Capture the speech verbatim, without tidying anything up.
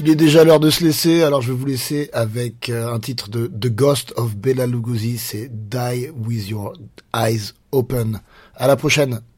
Il est déjà l'heure de se laisser, alors je vais vous laisser avec euh, un titre de The Ghost of Bela Lugosi, c'est Die With Your Eyes Open. À la prochaine.